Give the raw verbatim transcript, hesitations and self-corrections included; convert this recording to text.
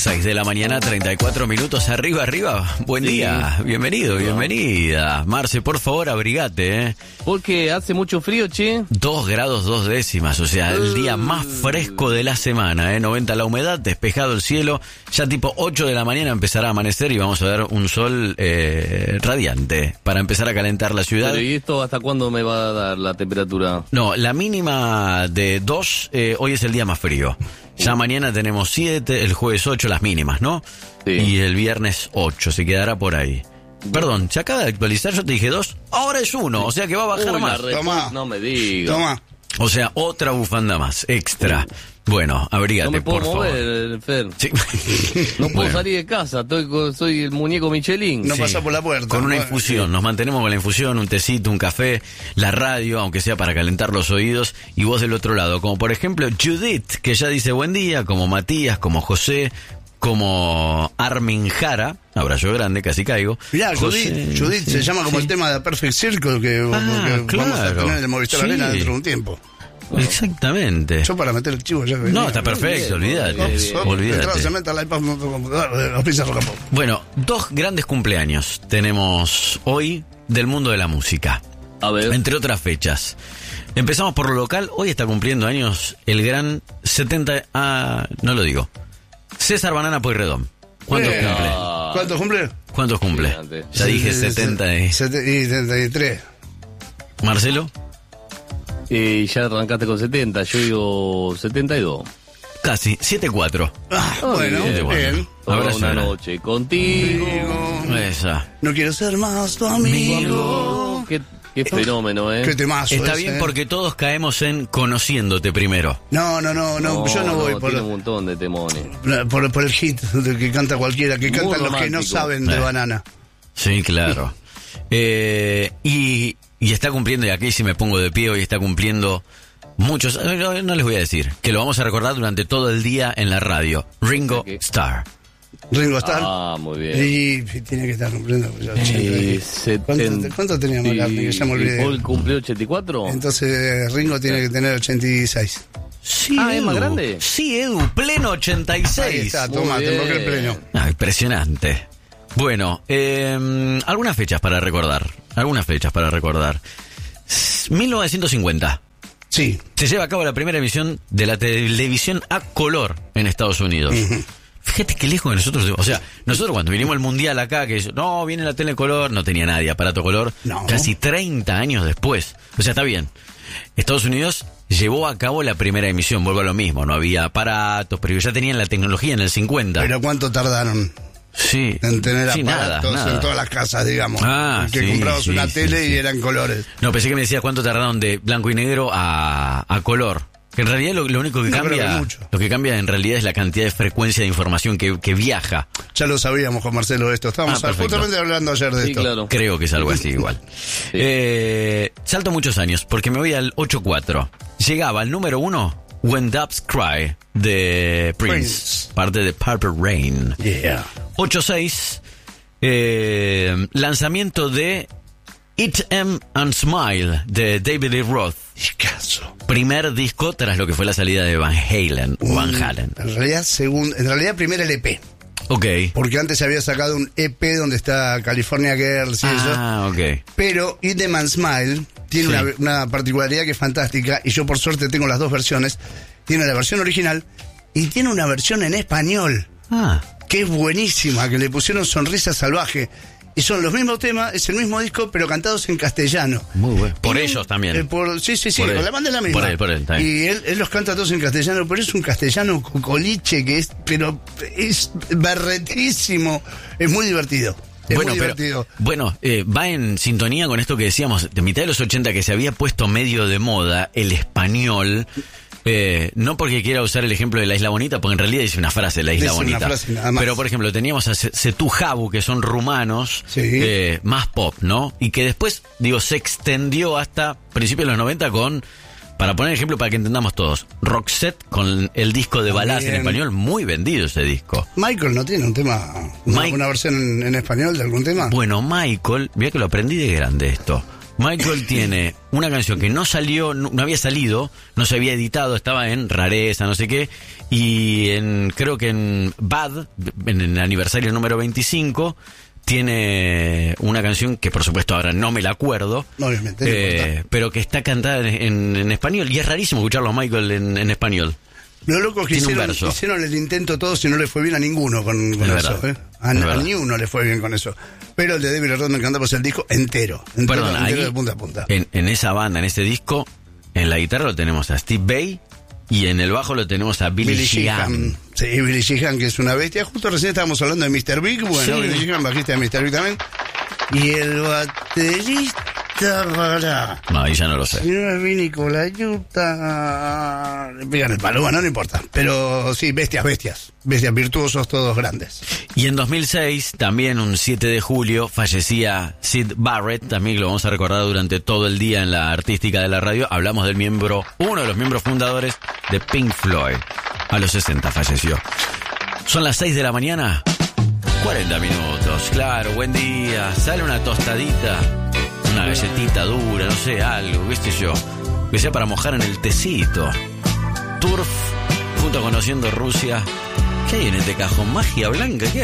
seis de la mañana, treinta y cuatro minutos. Arriba, arriba. Buen Sí. día. Bienvenido, bienvenida. Marce, por favor, abrigate, ¿eh? Porque hace mucho frío, che. Dos grados dos décimas, o sea, el día más fresco de la semana, ¿eh? noventa la humedad, despejado el cielo. Ya tipo ocho de la mañana empezará a amanecer y vamos a ver un sol eh, radiante para empezar a calentar la ciudad. Pero, ¿y esto hasta cuándo me va a dar la temperatura? No, la mínima de dos, eh, hoy es el día más frío. Ya mañana tenemos siete, el jueves ocho, las mínimas, ¿no? Sí. Y el viernes ocho, se quedará por ahí. Perdón, se acaba de actualizar, yo te dije dos, ahora es uno, o sea que va a bajar Uy, la más. re- Toma. No me digas. Toma. O sea, otra bufanda más, extra. Bueno, abrígate, No me puedo por mover, Fer. favor. Sí. No puedo Bueno, salir de casa. Estoy con- soy el muñeco Michelin. No sí. pasa por la puerta. Con una Bueno, infusión, nos mantenemos con la infusión, un tecito, un café, la radio, aunque sea para calentar los oídos, y vos del otro lado, como por ejemplo Judith, que ya dice buen día, como Matías, como José, como Armin Jara, abrazo grande, casi caigo. Mirá, José, Judith, Judith sí, se llama como sí. el tema de Perfect Circle que, Ah, que vamos a claro. tener en el Movistar Sí. Arena dentro de un tiempo. Exactamente. Yo para meter el chivo ya venía. No, está perfecto, bien, olvídate, bien, bien. Entrada, olvídate. se mete al iPad, los pizzas roca pop. Bueno, dos grandes cumpleaños tenemos hoy del mundo de la música, A ver. entre otras fechas. Empezamos por lo local, hoy está cumpliendo años el gran setenta... Ah, no lo digo. César Banana Pueyrredón. ¿Cuántos Bien. cumple? Ah, ¿Cuántos cumple? ¿Cuántos cumple? Fíjate. Ya dije setenta y... Sete- y setenta y tres. ¿Marcelo? eh, ya arrancaste con setenta. Yo digo setenta y dos. Casi, siete cuatro. Ah, Oh, bueno, bien, bueno. bien. Toda Abrazo una grande. noche contigo. Amigo, Esa. no quiero ser más tu amigo. Qué, qué fenómeno, ¿eh? Qué temazo Está ese, bien eh. porque todos caemos en conociéndote primero. No, no, no, no, yo no voy por, tiene un montón de temones. por, por el hit de que canta cualquiera, que Muy cantan los que no romántico. saben de Eh. banana. Sí, claro. Eh, y, y está cumpliendo, y aquí sí me pongo de pie, hoy está cumpliendo muchos, no, no- no les voy a decir, que lo vamos a recordar durante todo el día en la radio. Ringo Ok. Starr. Ringo Starr. Ah, muy bien. Y tiene que estar cumpliendo. pues, ya, Eh, ochenta. ¿Cuánto, seten- cuánto tenía McCartney? Que ya me ¿Y olvidé. Paul cumplió ochenta y cuatro? Entonces Ringo tiene que tener ochenta y seis. Sí, Ah, ¿es más Edu. grande? Sí, Edu, pleno ochenta y Ahí seis. está, Muy toma, te bien. bloqueé el pleno. Ah, impresionante. Bueno, eh, algunas fechas para recordar. Algunas fechas para recordar. S- mil novecientos cincuenta. Sí. Se lleva a cabo la primera emisión de la televisión a color en Estados Unidos. Fíjate qué lejos de nosotros. O sea, nosotros cuando vinimos al mundial acá, que no, viene la tele color, no tenía nadie aparato color. No. Casi treinta años después. O sea, está bien. Estados Unidos llevó a cabo la primera emisión, vuelvo a lo mismo. No había aparatos, pero ya tenían la tecnología en el cincuenta. Pero ¿cuánto tardaron sí. en tener Sí, nada, aparatos nada. en todas las casas, digamos? Ah, que sí, comprabas sí, una sí, tele sí. y eran colores. No, pensé que me decías cuánto tardaron de blanco y negro a, a color. Que en realidad lo, lo único que No creo cambia, que mucho. lo que cambia en realidad es la cantidad de frecuencia de información que, que viaja. Ya lo sabíamos con Marcelo esto. Estábamos Ah, perfecto. justamente hablando ayer de Sí, esto. claro. Creo que es algo así igual. Eh, salto muchos años porque me voy al ocho cuatro. Llegaba al número uno When Doves Cry de Prince, Prince. parte de Purple Rain. Yeah. ocho seis, eh, lanzamiento de Eat Em and Smile de David Lee Roth. Caso. Primer disco tras lo que fue la salida de Van Halen. o Van Halen. En realidad, según, en realidad primero el E P. Ok. Porque antes se había sacado un E P donde está California Girls y eso. Ah, ok. Pero Eat Them and Smile tiene Sí. una, una particularidad que es fantástica. Y yo por suerte tengo las dos versiones. Tiene la versión original y tiene una versión en español. Ah, Que es buenísima. Que le pusieron Sonrisa Salvaje. Y son los mismos temas, es el mismo disco, pero cantados en castellano. muy bueno. Por Y- ellos también. eh, por- sí, sí, sí, Por él. con la banda es la misma. Por él, por él, está bien. Y él, él los canta todos en castellano, pero es un castellano cocoliche que es, pero es berretísimo. Es muy divertido. Es bueno, muy pero- divertido. bueno, eh, va en sintonía con esto que decíamos de mitad de los ochenta, que se había puesto medio de moda el español. Eh, no porque quiera usar el ejemplo de La Isla Bonita, porque en realidad dice una frase, La Isla Dice una Bonita. frase nada más. Pero, por ejemplo, teníamos a Setú Jabu, que son rumanos, Sí. eh, más pop, ¿no? Y que después, digo, se extendió hasta principios de los noventa con, para poner ejemplo para que entendamos todos, Roxette con el disco de baladas en También. español, muy vendido ese disco. Michael no tiene un tema, una, Mike- una versión en, en español de algún tema. Bueno, Michael, mira que lo aprendí de grande esto. Michael tiene una canción que no salió, no, no había salido, no se había editado, estaba en rareza, no sé qué, y en creo que en Bad, en el aniversario número veinticinco, tiene una canción que por supuesto ahora no me la acuerdo, Obviamente, no eh, importa. pero que está cantada en, en, en español, y es rarísimo escucharlo a Michael en, en español. Lo loco es que Tiene un hicieron, verso. hicieron el intento todos y no le fue bien a ninguno con, con Es eso. verdad. ¿eh? A, Es a verdad. ni uno le fue bien con eso. Pero el de David Lee Roth me cantamos el disco entero. entero Perdón, entero ahí, de punta a punta. En, en esa banda, en ese disco, en la guitarra lo tenemos a Steve Vai y en el bajo lo tenemos a Billy, Billy Sheehan. Sheehan. Sí, Billy Sheehan, que es una bestia. Justo recién estábamos hablando de mister Big. Bueno, Sí. Billy Sheehan, bajista de mister Big también. Y el baterista, para... No, ahí ya no lo Si sé. no es Vini con la yuta, le pegan el palo, bueno, no importa. Pero sí, bestias, bestias. Bestias, virtuosos, todos grandes. Y en dos mil seis, también un siete de julio, fallecía Syd Barrett, también lo vamos a recordar durante todo el día en la artística de la radio. Hablamos del miembro, uno de los miembros fundadores de Pink Floyd. A los sesenta falleció. Son las seis de la mañana, cuarenta minutos. Claro, buen día. Sale una tostadita, una galletita dura, no sé, algo, qué sé yo. Que sea para mojar en el tecito. Turf, junto a Conociendo Rusia. ¿Qué hay en este cajón? ¿Magia blanca? ¿Qué